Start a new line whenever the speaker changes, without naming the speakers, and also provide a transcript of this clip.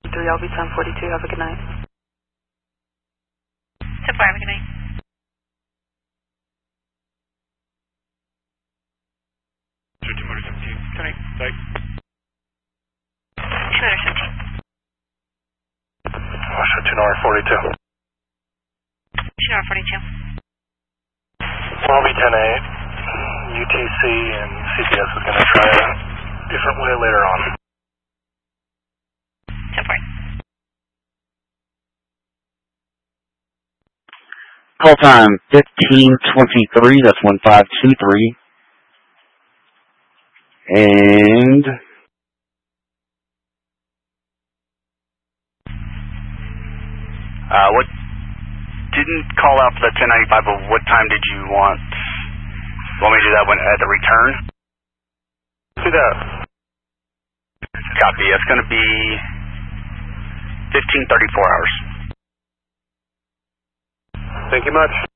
I'll be 1042. Have a good night.
10-4, have a good night.
Motor 17. Good night. Bye.
217.
Washington 2R42.
242.
Lobby 10-8. UTC and CPS is going to try a different way later on.
10-4.
Call time 1523, that's 1523. And
what didn't call out for the 1095, but what time did you want? Want me to do that when at the return?
Do that.
Copy. It's going to be 1534 hours.
Thank you much.